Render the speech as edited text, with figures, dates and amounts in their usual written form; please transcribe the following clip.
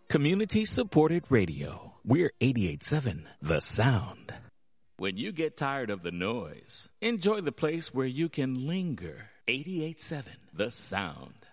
Community-supported radio. We're 88.7 The Sound. When you get tired of the noise, enjoy the place where you can linger. 88.7 The Sound.